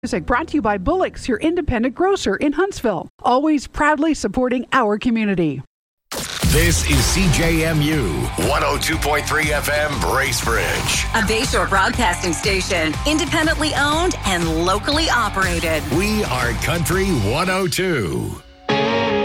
Music brought to you by Bullock's, your independent grocer in Huntsville. Always proudly supporting our community. This is CJMU 102.3 FM Bracebridge. A Bayshore broadcasting station, independently owned and locally operated. We are Country 102.